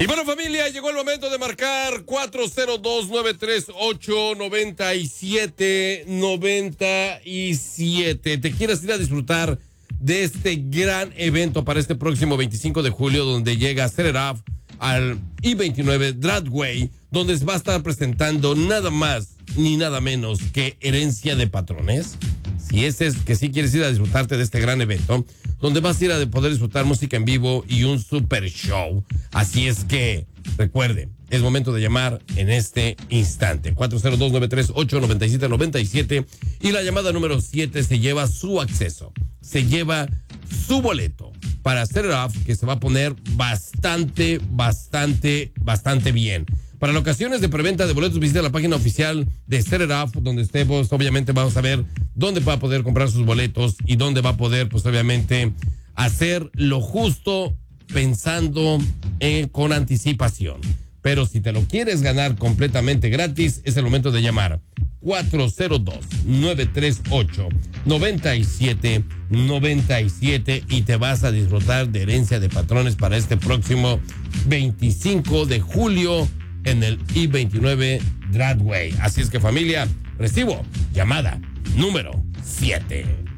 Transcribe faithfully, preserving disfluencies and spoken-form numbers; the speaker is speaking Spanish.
Y bueno, familia, llegó el momento de marcar cuatro cero dos, nueve tres ocho, nueve siete nueve siete. ¿Te quieres ir a disfrutar de este gran evento para este próximo veinticinco de julio, donde llega Set It Off al I veintinueve Broadway, donde va a estar presentando nada más ni nada menos que Herencia de Patrones? Si ese es que sí quieres ir a disfrutarte de este gran evento, donde vas a ir a poder disfrutar música en vivo y un super show. Así es que, recuerde, es momento de llamar en este instante. cuatro cero dos, nueve tres ocho, nueve siete nueve siete. Y la llamada número siete se lleva su acceso, se lleva su boleto para Set It Off, que se va a poner bastante, bastante, bastante bien. Para las ocasiones de preventa de boletos, visita la página oficial de Set It Off, donde estemos, obviamente vamos a ver dónde va a poder comprar sus boletos y dónde va a poder, pues obviamente, hacer lo justo pensando en, con anticipación. Pero si te lo quieres ganar completamente gratis, es el momento de llamar cuatro cero dos, nueve tres ocho, nueve siete nueve siete y te vas a disfrutar de Herencia de Patrones para este próximo veinticinco de julio en el I veintinueve Broadway. Así es que, familia, recibo llamada número siete.